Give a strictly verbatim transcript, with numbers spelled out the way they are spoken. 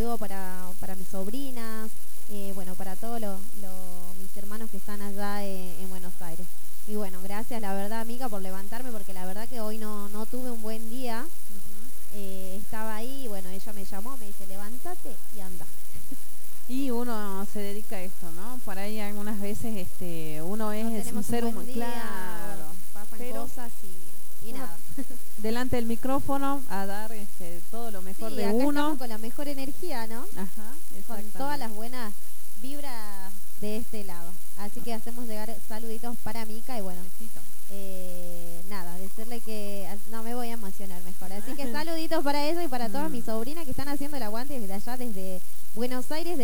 saludo para, para mis sobrinas, eh, bueno, para todos lo, lo- mis hermanos que están allá eh, en Buenos Aires. Y bueno, gracias, la verdad, Mica, por levantarme, porque la verdad que hoy no, no tuve un buen día. Eh, estaba ahí, y bueno, ella me llamó, me dice, levántate y anda. Y uno se dedica a esto, ¿no? Por ahí algunas veces este uno No es un tenemos un ser buen humano, día, bueno, claro, pasan pero cosas y, y uno nada. delante del micrófono a dar este todo lo mejor Sí, de acá estamos uno. con la mejor energía, ¿no? Ajá, Con todas exactamente. las buenas vibras de este lado. Así que hacemos llegar saluditos para Mica y bueno, Besito. eh, nada, decirle que... No, me voy a emocionar mejor. Así que saluditos para ella y para todas mis Mm. sobrinas que están haciendo el aguante desde allá, desde Buenos Aires.